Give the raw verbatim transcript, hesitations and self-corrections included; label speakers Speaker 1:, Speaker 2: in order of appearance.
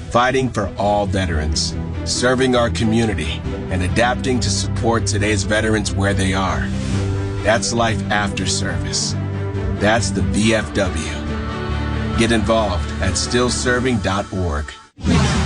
Speaker 1: fighting for all veterans, serving our community, and adapting to support today's veterans where they are. That's life after service. That's the V F W. Get involved at still serving dot org.